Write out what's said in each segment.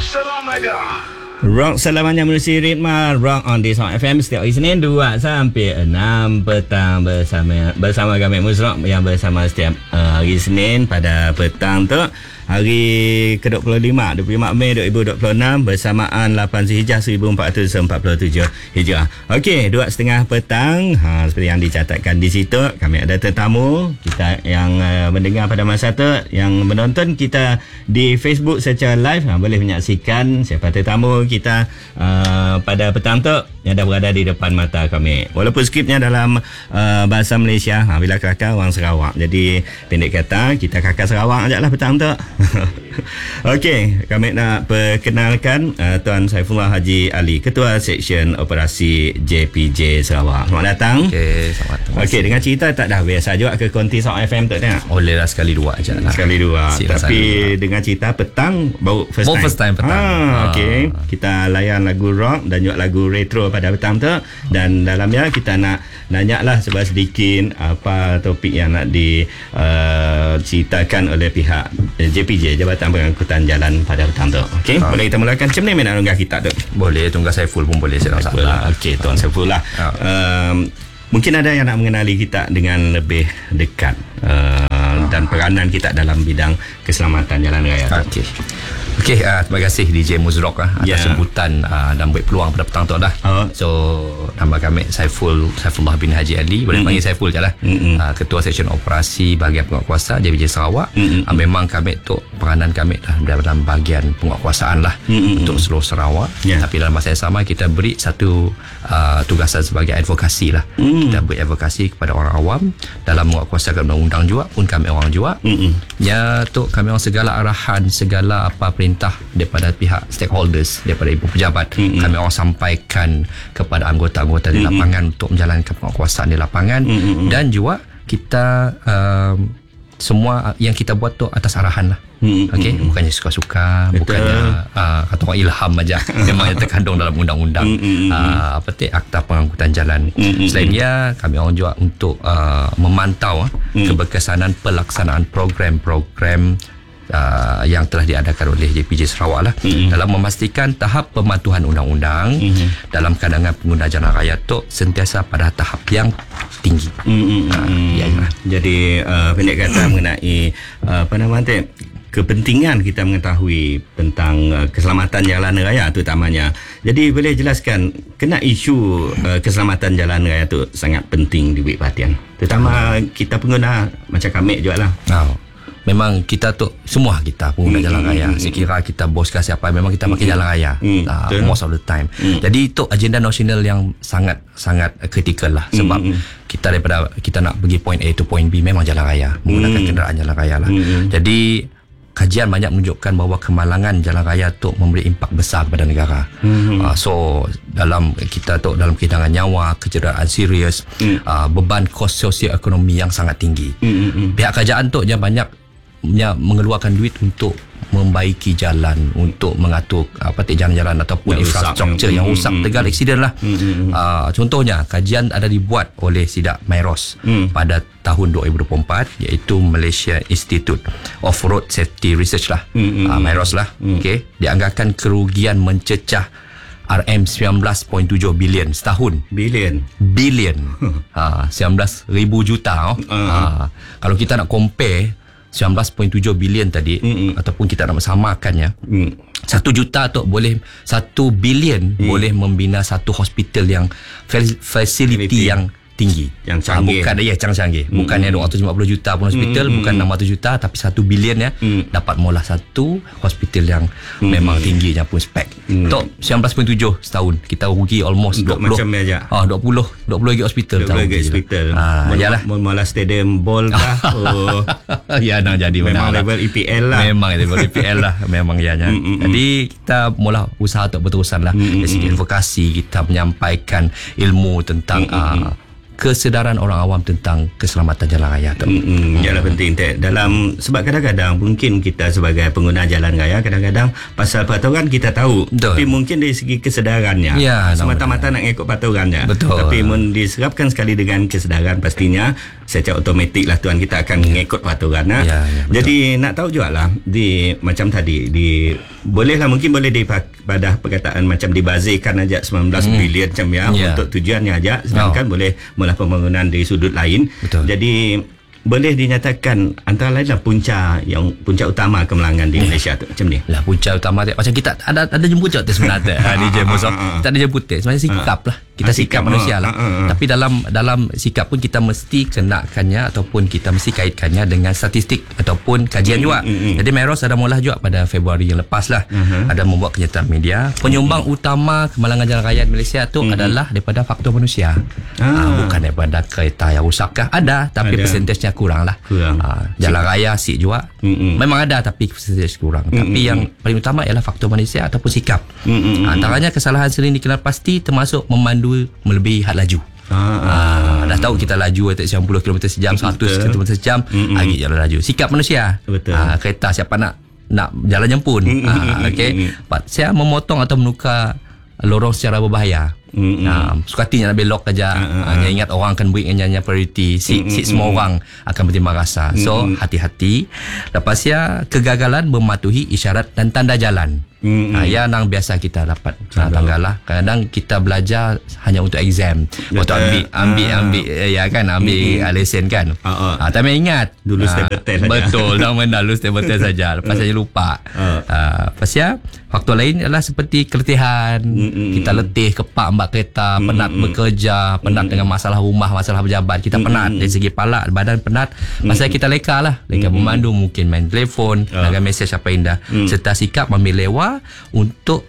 Rock selamanya menerusi ritma Rock on the Sound FM setiap hari Senin 2 sampai 6 petang bersama kami Muzrock yang bersama setiap hari Senin pada petang tu. Hari ke-25 Mei 2026 bersamaan 8 Zulhijjah 1447 Hijrah. Okey, 2:30 petang. Seperti yang dicatatkan di situ, kami ada tetamu kita yang mendengar pada masa tu, yang menonton kita di Facebook secara live boleh menyaksikan siapa tetamu kita pada petang tu yang dah berada di depan mata kami. Walaupun skripnya dalam bahasa Malaysia, bila kakak orang Sarawak. Jadi pendek kata, kita kakak Sarawak ajaklah petang tu. Okey, kami nak perkenalkan Tuan Saifullah Haji Ali, Ketua Seksyen Operasi JPJ Sarawak. Selamat datang. Okey, selamat datang. Okey, dengan cerita tak dah biasa juga ke konti Sound FM tu tengok? Boleh lah sekali dua aja lah. Sekali dua. Tapi dua. dengan cerita petang baru first time petang. Okey, kita layan lagu rock dan juga lagu retro pada petang tu, dan dalamnya kita nak nanyalah sedikit apa topik yang nak diceritakan oleh pihak JPJ, Jabatan Pengangkutan Jalan pada petang tu. Okey, boleh kita mulakan macam ni nak unggah kita tu? Boleh, tunggu Saiful pun boleh, saya tak salah. Okey, Tuan Saifullah. Mungkin ada yang nak mengenali kita dengan lebih dekat dan peranan kita dalam bidang keselamatan jalan raya. Okey, terima kasih DJ Muzrock atas sebutan dan buat peluang pada petang tu dah. So, nama kami Saifullah bin Haji Ali, boleh panggil Saiful je lah. Ketua Seksyen Operasi Bahagian Penguatkuasa JPJ Sarawak. Memang kami tu, peranan kami dalam bahagian penguatkuasaan lah untuk seluruh Sarawak. Tapi dalam masa yang sama kita beri satu tugasan sebagai advokasi lah. Kita beri advokasi kepada orang awam dalam menguatkuasakan undang-undang juga, pun kami orang juga. Ya tu, kami orang segala arahan, segala apa perintah daripada pihak stakeholders, daripada ibu pejabat, kami orang sampaikan kepada anggota-anggota di lapangan untuk menjalankan penguatkuasaan di lapangan. Dan juga kita semua yang kita buat tu atas arahan lah. Okey, bukannya suka-suka, bukannya kata orang ilham aja. Memang yang terkandung dalam undang-undang Akta Pengangkutan Jalan. Selainnya kami orang juga untuk memantau keberkesanan pelaksanaan program-program yang telah diadakan oleh JPJ Sarawak lah, dalam memastikan tahap pematuhan undang-undang dalam kalangan pengguna jalan raya tu sentiasa pada tahap yang tinggi. Jadi pendek kata mengenai kepentingan kita mengetahui tentang keselamatan jalan raya terutamanya. Jadi boleh jelaskan, kena isu keselamatan jalan raya tu sangat penting diberi perhatian, terutama kita pengguna macam kami juga lah. Memang kita tu, semua kita pengguna jalan raya, sekira kita bos ke siapa, memang kita pakai jalan raya most of the time. Jadi itu agenda nasional yang sangat kritikal lah. Sebab kita daripada kita nak pergi point A to point B, memang jalan raya, menggunakan kenderaan jalan raya lah. Jadi kajian banyak menunjukkan bahawa kemalangan jalan raya tu memberi impak besar kepada negara. So dalam kita tu, dalam kehilangan nyawa, kecederaan serius, beban kos sosioekonomi yang sangat tinggi. Pihak kerajaan tu dia banyak mengeluarkan duit untuk membaiki jalan, untuk mengatur jalan-jalan ataupun infrastruktur yang rosak tegal aksiden lah. Contohnya kajian ada dibuat oleh Sidak Mairos pada tahun 2024, iaitu Malaysia Institute of Road Safety Research lah, Mairos lah. Dianggarkan kerugian mencecah RM19.7 bilion setahun. Bilion 19,000 juta. Kalau kita nak compare 19.7 bilion tadi, ataupun kita nak samakannya, 1 juta tu boleh, 1 bilion boleh membina satu hospital yang facility yang tinggi, yang canggih. Bukan canggih. Bukan yang 250 juta pun hospital, bukan 600 juta, tapi 1 bilion dapat mula satu hospital yang memang tingginya pun spek. Tok 19.7 setahun kita rugi almost 20 macam aja. 20 lagi hospital. 20 lagi hospital. Yalah. Mula stadium ball kah? Ya nak jadi memang level EPL lah. Memang level EPL lah. Memang ianya. Jadi kita mula usaha untuk berterusan lah. Dari segi advokasi, kita menyampaikan ilmu tentang kesedaran orang awam tentang keselamatan jalan raya tu. Ialah penting dalam, sebab kadang-kadang mungkin kita sebagai pengguna jalan raya kadang-kadang pasal peraturan kita tahu, tapi mungkin dari segi kesedarannya semata-mata nak ikut peraturannya. Tapi mun diserapkan sekali dengan kesedaran, pastinya secara automatik lah tuan kita akan mengikut peraturannya. Jadi nak tahu juga lah di macam tadi bolehlah, mungkin boleh pada perkataan macam dibazirkan aja 19 bilion macam untuk tujuannya aja, sedangkan boleh mula pembangunan di sudut lain. Jadi boleh dinyatakan antara lain lah punca utama kemenangan di Malaysia tu macam ni lah. Punca utama macam kita ada jemput tu sebenarnya DJ Musa, kita ada jemput sebenarnya sikap lah, kita sikap manusia lah. Tapi dalam sikap pun kita mesti kenakannya ataupun kita mesti kaitkannya dengan statistik ataupun kajian juga. Jadi Meros ada mula juga pada Februari yang lepas lah, ada membuat kenyataan media penyumbang utama kemalangan jalan raya di Malaysia tu adalah daripada faktor manusia, bukan daripada kereta yang rusak kah. Ada, tapi persentasenya kurang lah. Jalan raya asyik juga memang ada, tapi persentas kurang. Tapi yang paling utama ialah faktor manusia ataupun sikap. Antaranya kesalahan sering dikenal pasti termasuk memandu melebihi had laju. Dah tahu kita laju 90 km sejam, 100 km sejam, lagi jalan laju. Sikap manusia. Kereta siapa nak jalan jemput. Saya memotong atau menukar lorong secara berbahaya. Sukatinya nak belok aja. Hanya ingat orang akan beri hanya priority. Seat semua orang akan bertimbang rasa. So hati-hati. Lepas ya, kegagalan mematuhi isyarat dan tanda jalan. Ya nang biasa kita dapat tanggalah. Kadang kita belajar hanya untuk exam, untuk ambil ya kan, ambil lesen kan. Tapi ingat dulu step test saja. Betul, dah menang dulu step test saja. Lepas saya lupa. Lepas ya, faktor lain adalah seperti keletihan. Kita letih, kepak mbak kereta, penat bekerja, penat dengan masalah rumah, masalah pejabat. Kita penat dari segi palak, badan penat. Pasal kita leka lah, leka memandu, mungkin main telefon, laga mesej apa indah, serta sikap ambil lewa untuk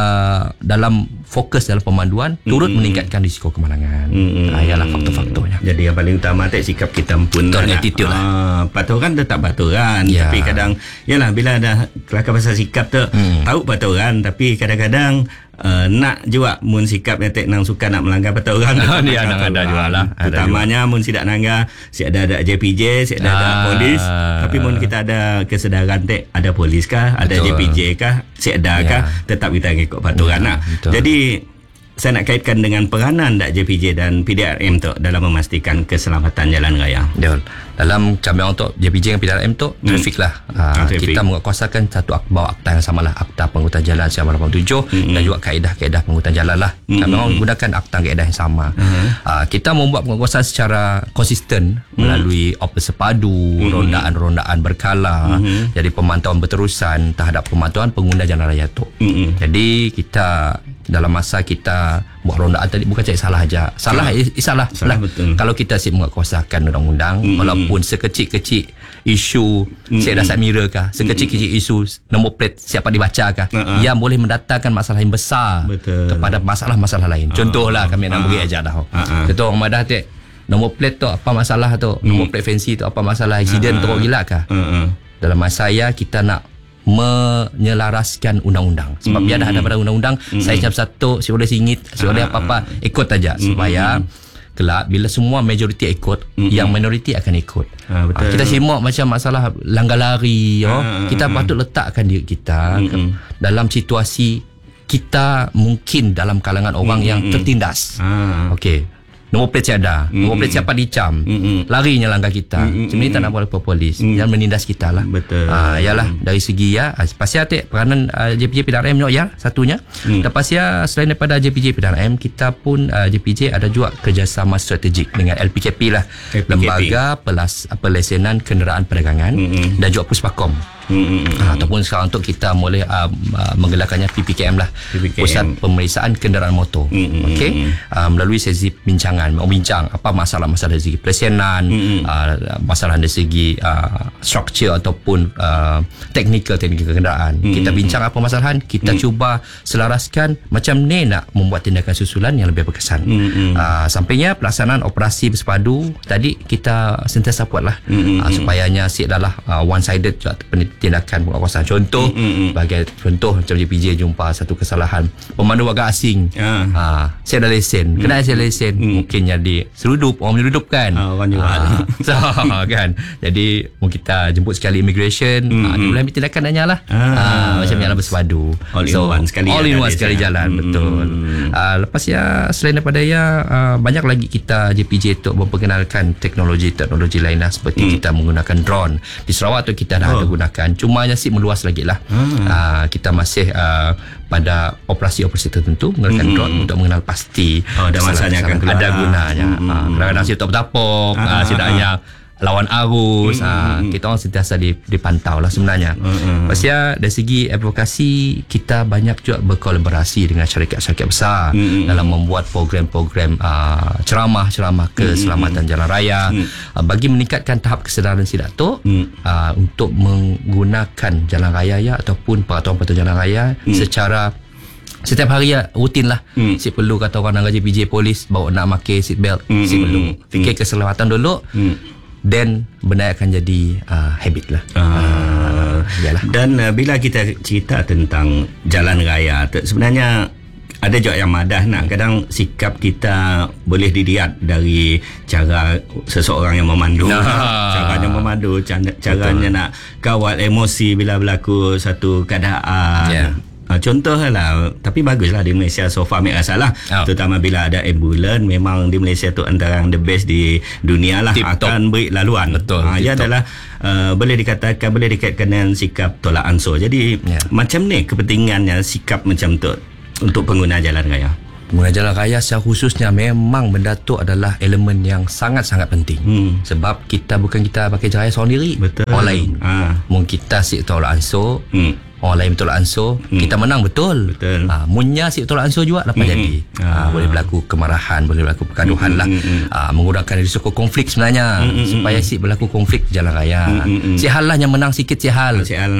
dalam fokus dalam pemanduan turut meningkatkan risiko kemalangan. Ialah faktor-faktornya. Jadi yang paling utama sikap kita pun attitude lah. Peraturan tetap peraturan, tapi kadang yalah bila ada kelakar pasal sikap tu, tahu peraturan tapi kadang-kadang nak juga mun sikap yang nang suka nak melanggar peraturan. Dia nang ada juga lah. Utamanya mun sidak nangga, si ada JPJ, si ada polis. Tapi mun kita ada kesedaran ada polis kah, ada JPJ kah, si ada kah, tetap kita ikut peraturan lah. Jadi saya nak kaitkan dengan peranan JPJ dan PDRM tu dalam memastikan keselamatan jalan raya. Dalam cambian untuk JPJ dan PDRM tu trafik lah. Kita menguatkuasakan satu bawa akta yang samalah, Akta Pengangkutan Jalan 1987 dan juga kaedah-kaedah pengangkutan jalan lah. Kami menggunakan akta kaedah yang sama. Kita membuat penguatkuasaan secara konsisten melalui operasi padu, rondaan-rondaan berkala, jadi pemantauan berterusan terhadap pemantauan pengguna jalan raya tu. Jadi kita dalam masa kita buat rondaan tadi, bukan cakap salah aja. Salah betul. Kalau kita asyik menguatkuasakan undang-undang, walaupun sekecil-kecil isu saya dasar mirror kah, sekecil-kecil isu nombor plate siapa dibaca kah, yang boleh mendatangkan masalah yang besar kepada masalah-masalah lain. Contohlah kami nak beri ajar dah. Contoh orang madah tu, nombor plate tu apa masalah tu, nombor plate fancy tu apa masalah, insiden teruk gila kah. Dalam masa kita nak menyelaraskan undang-undang, sebab dia dah ada pada undang-undang. Saya cap satu, si boleh singit, si boleh apa-apa, ikut aja supaya kelak bila semua majoriti ikut, yang minoriti akan ikut. Kita simak macam masalah langgar lari, kita patut letakkan diri kita dalam situasi kita mungkin dalam kalangan orang yang tertindas. Okey, nombor plate saya ada, nombor plate siapa dicam, larinya langgar kita. Macam ni tak nak boleh polis, jangan menindas kita lah. Yalah, dari segi pasal peranan JPJ PDRM satunya. Lepas selain daripada JPJ PDRM, kita pun JPJ ada juga kerjasama strategik dengan LPKP lah, Lembaga Pelesenan Kenderaan Perdagangan, dan juga Puspakom. Ataupun sekarang untuk kita boleh menggelarkannya PPKM lah, Pusat Pemeriksaan Kenderaan Motor. Melalui sesi membincang apa masalah-masalah dari segi pelesenan, masalah dari segi struktur ataupun teknikal kenderaan. Kita bincang apa masalahan, kita cuba selaraskan macam ni nak membuat tindakan susulan yang lebih berkesan. Sampainya pelaksanaan operasi bersepadu tadi kita sentiasa buat lah, supayanya adalah one sided tindakan penguasaan. Contoh bagi contoh macam JPJ jumpa satu kesalahan pemandu warga asing. Saya ada lesen. Kena saya lesen. Mungkin jadi seludup, orang menyeludup kan. Orang juga. So, kan. Jadi mungkin kita jemput sekali immigration. Dia boleh ambil tindakan hanya lah. Macam jalan bersepadu. All in one sekali jalan. Betul. Lepas ya, selain daripada ya, banyak lagi kita JPJ untuk memperkenalkan teknologi lainlah, seperti kita menggunakan drone di Sarawak tu. Kita dah ada gunakan, cuma masih meluas lagi lah. Kita masih pada operasi-operasi tertentu menggunakan drone untuk mengenal pasti ada masanya akan keluar, ada gunanya. Kadang-kadang si top-tapok, setidaknya lawan arus, kita orang sentiasa dipantau lah sebenarnya. Pasal dari segi advokasi, kita banyak juga berkolaborasi dengan syarikat-syarikat besar dalam membuat program-program ceramah-ceramah keselamatan jalan raya, bagi meningkatkan tahap kesedaran si datuk untuk menggunakan jalan raya ya, ataupun peraturan-peraturan jalan raya secara setiap hari ya, rutin lah. Si perlu kata orang anggaji PJ polis bawa nak pakai seat belt, si perlu fikir keselamatan dulu. Dan benda akan jadi habit lah. Dan bila kita cerita tentang jalan raya, sebenarnya ada juga yang madah nak. Kadang sikap kita boleh dilihat dari cara seseorang yang memandu. Caranya memandu, caranya nak kawal emosi bila berlaku satu keadaan. Contoh lah, tapi baguslah di Malaysia so far ambil rasa lah. Terutama bila ada ambulans, memang di Malaysia tu antara yang the best di dunia lah. Akan beri laluan. Ia adalah boleh dikaitkan dengan sikap tolak ansur. Jadi macam ni kepentingannya sikap macam tu untuk pengguna jalan raya. Pengguna jalan raya secara khususnya, memang benda tu adalah elemen yang sangat-sangat penting. Sebab kita pakai jalan raya seorang diri. Betul. Orang lain. Mungkin kita si tolak ansur, orang lain tolak ansur, kita menang betul. Munnya si tolak ansur juga dapat jadi. Boleh berlaku kemarahan, boleh berlaku pergaduhan lah. Menggunakan risiko konflik sebenarnya, supaya si berlaku konflik jalan raya. Si hal lah yang menang sikit, si hal.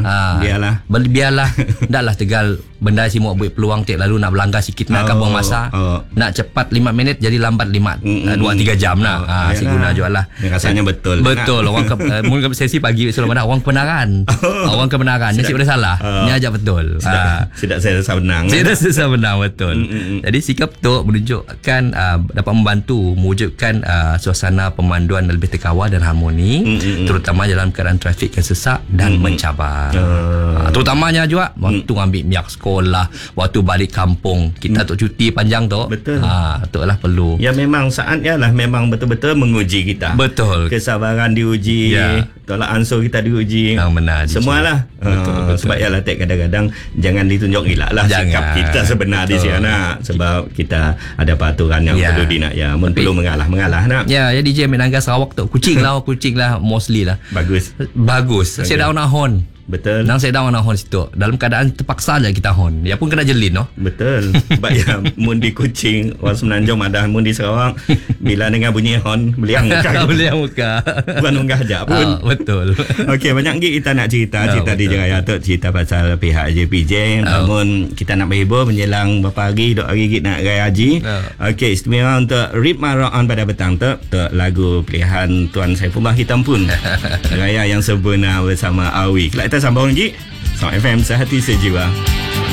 Biarlah. Taklah tegal benda si mau buat peluang tak, lalu nak berlanggar sikit, nak buang masa. Nak cepat 5 minit jadi lambat 2-3 jam lah. Si guna juga lah. Rasanya betul. Orang mungkin sesi pagi selalu orang kebenaran. Orang kebenaran ni si boleh salah. Ni ajak betul. Tidak saya rasa menang. Tidak rasa menang betul. Jadi sikap tu menunjukkan dapat membantu mewujudkan suasana pemanduan lebih terkawal dan harmoni, terutama dalam keadaan trafik yang sesak dan mencabar. Terutamanya juga waktu ambil miak sekolah, waktu balik kampung, kita tu cuti panjang tu. Betul. Tu lah perlu. Ya, memang saatnya lah memang betul-betul menguji kita. Betul. Kesabaran diuji, tolak ansur kita diuji. Benar. Semualah. Betul. Sebab yalah kadang-kadang jangan ditunjuk gila lah sikap kita sebenar di sana, sebab kita ada peraturan yang perlu dinaik. Perlu mengalah nak. Ya, DJ Menangga Sarawak tu kucing lah mostly lah. Bagus. Saya dah nak hon. Betul. Nang saya dah nak hon situ. Dalam keadaan terpaksa je kita hon. Ya pun kena jelin no. Betul. Sebab ya mun di Kuching, orang Semenanjung ada, mun di Sarawak bila dengar bunyi hon beliang muka. Bukan unggah aja pun. Betul. Okey, banyak lagi kita nak cerita di Raya tu, cerita pasal pihak JPJ. Namun kita nak berhibur menjelang beberapa hari, 2 hari lagi nak Raya Haji. Okey, istimewa untuk Rip My Rock On pada petang tu, untuk lagu pilihan Tuan Saifullah Hitam Pun. Raya yang sempurna bersama Awi. Kita sambung lagi. Sound FM, sehati sejiwa.